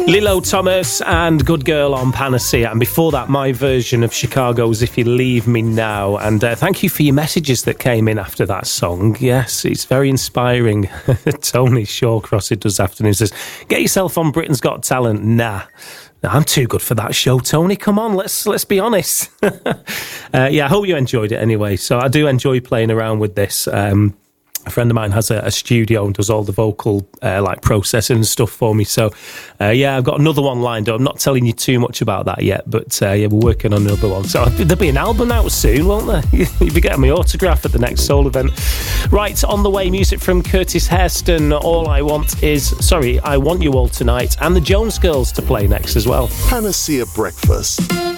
Lilo Thomas and Good Girl on Panacea, and before that my version of Chicago's If You Leave Me Now. And thank you for your messages that came in after that song. Yes, it's very inspiring. Tony Shawcross, it does afternoon, says, get yourself on Britain's Got Talent. Nah, I'm too good for that show, Tony. Come on, let's be honest. Yeah, I hope you enjoyed it anyway. So I do enjoy playing around with this. A friend of mine has a studio and does all the vocal like processing and stuff for me. So, yeah, I've got another one lined up. I'm not telling you too much about that yet, but yeah, we're working on another one. So there'll be an album out soon, won't there? You'll be getting my autograph at the next soul event. Right, on the way, music from Curtis Hairston. I Want You All Tonight, and the Jones Girls to play next as well. Panacea Breakfast.